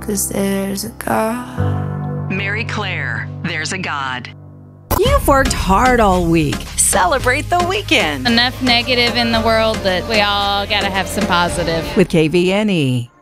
'cause there's a God. Mary Claire, There's a God. You've worked hard all week. Celebrate the weekend Enough negative in the world that we all gotta have some positive. with KVNE.